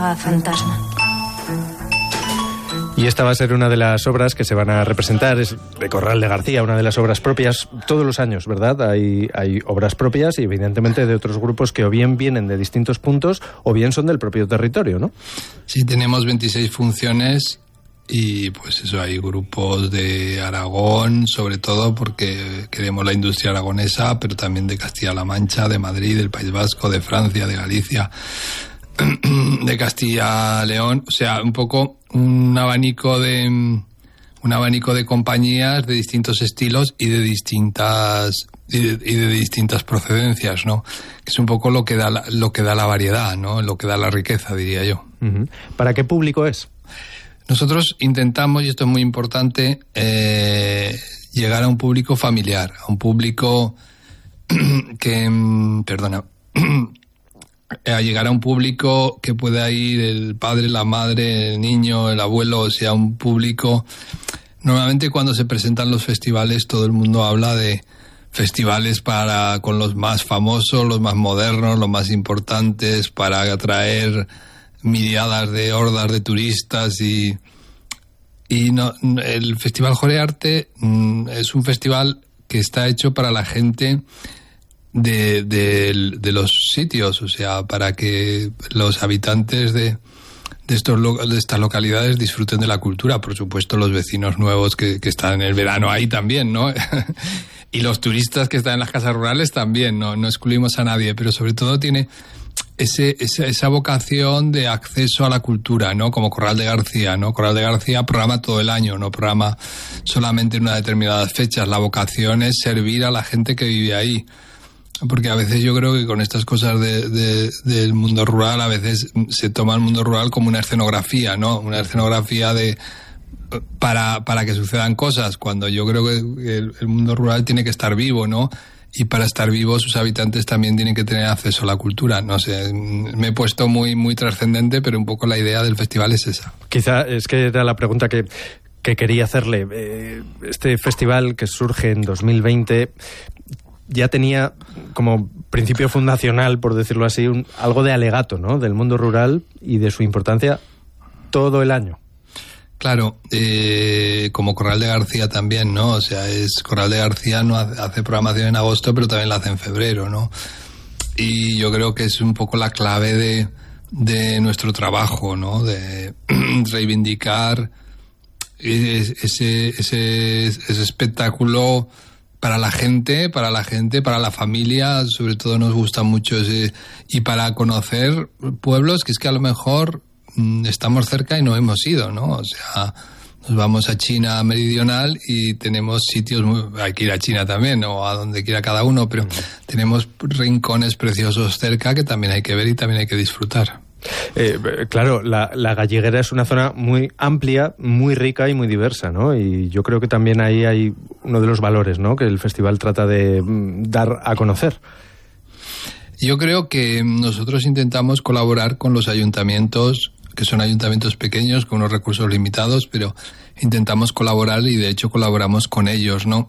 Fantasma. Y esta va a ser una de las obras que se van a representar, es de Corral de García, una de las obras propias todos los años, ¿verdad? Hay obras propias y evidentemente de otros grupos que o bien vienen de distintos puntos o bien son del propio territorio, ¿no? Sí, tenemos 26 funciones y pues eso, hay grupos de Aragón, sobre todo porque queremos la industria aragonesa, pero también de Castilla-La Mancha, de Madrid, del País Vasco, de Francia, de Galicia, de Castilla-León, o sea, un poco un abanico de compañías de distintos estilos y de distintas procedencias, ¿no? Que es un poco lo que da la variedad, ¿no? Lo que da la riqueza, diría yo. Uh-huh. ¿Para qué público es? Nosotros intentamos, y esto es muy importante, llegar a un público familiar, a un público a llegar a un público que pueda ir el padre, la madre, el niño, el abuelo, o sea, un público. Normalmente cuando se presentan los festivales todo el mundo habla de festivales con los más famosos, los más modernos, los más importantes, para atraer miriadas de hordas de turistas y no, el Festival Jorearte es un festival que está hecho para la gente de los sitios, o sea, para que los habitantes de estas localidades disfruten de la cultura, por supuesto los vecinos nuevos que están en el verano ahí también, ¿no? Y los turistas que están en las casas rurales también, no excluimos a nadie, pero sobre todo tiene esa vocación de acceso a la cultura, ¿no? Como Corral de García, ¿no? Corral de García programa todo el año, no programa solamente en unas determinadas fechas. La vocación es servir a la gente que vive ahí. Porque a veces yo creo que con estas cosas del mundo rural, a veces se toma el mundo rural como una escenografía, ¿no? Una escenografía para que sucedan cosas, cuando yo creo que el mundo rural tiene que estar vivo, ¿no? Y para estar vivo sus habitantes también tienen que tener acceso a la cultura. No sé, me he puesto muy, muy trascendente, pero un poco la idea del festival es esa. Quizá es que era la pregunta que quería hacerle. Este festival que surge en 2020... ya tenía como principio fundacional, por decirlo así, algo de alegato, ¿no? Del mundo rural y de su importancia todo el año. Claro, como Corral de García también, ¿no? O sea, Corral de García no hace programación en agosto, pero también la hace en febrero, ¿no? Y yo creo que es un poco la clave de nuestro trabajo, ¿no? De reivindicar ese espectáculo para la gente, para la familia, sobre todo nos gusta mucho y para conocer pueblos que es que a lo mejor estamos cerca y no hemos ido, ¿no? O sea, nos vamos a China meridional y tenemos sitios hay que ir a China también, o a donde quiera cada uno, pero tenemos rincones preciosos cerca que también hay que ver y también hay que disfrutar. Claro, la Galleguera es una zona muy amplia, muy rica y muy diversa, ¿no? Y yo creo que también ahí hay uno de los valores, ¿no?, que el festival trata de dar a conocer. Yo creo que nosotros intentamos colaborar con los ayuntamientos, que son ayuntamientos pequeños, con unos recursos limitados, pero intentamos colaborar y de hecho colaboramos con ellos, ¿no?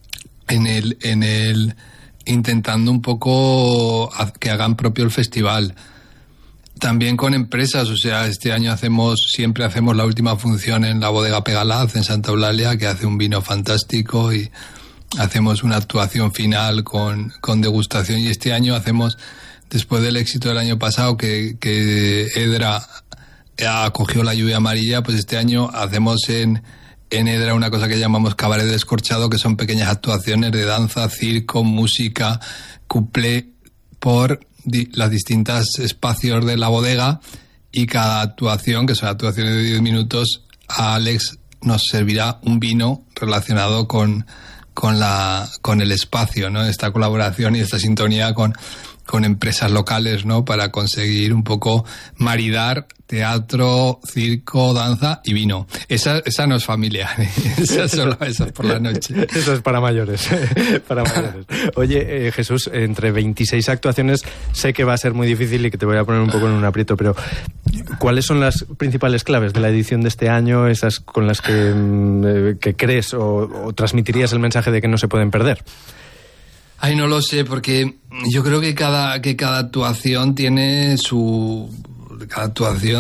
Intentando un poco que hagan propio el festival. También con empresas, o sea, este año siempre hacemos la última función en la bodega Pegalaz, en Santa Eulalia, que hace un vino fantástico, y hacemos una actuación final con degustación, y este año hacemos, después del éxito del año pasado, que Edra acogió la lluvia amarilla, pues este año hacemos en Edra una cosa que llamamos cabaret descorchado, que son pequeñas actuaciones de danza, circo, música, cuplé por las distintas espacios de la bodega, y cada actuación, que son actuaciones de 10 minutos, a Alex nos servirá un vino relacionado con el espacio, ¿no? Esta colaboración y esta sintonía con empresas locales, ¿no? Para conseguir un poco maridar teatro, circo, danza y vino. Esa no es familia, esa es por la noche. Eso es para mayores, para mayores. Oye, Jesús, entre 26 actuaciones sé que va a ser muy difícil y que te voy a poner un poco en un aprieto, pero ¿cuáles son las principales claves de la edición de este año, esas con las que crees o transmitirías el mensaje de que no se pueden perder? Ay, no lo sé, porque yo creo que cada actuación tiene cada actuación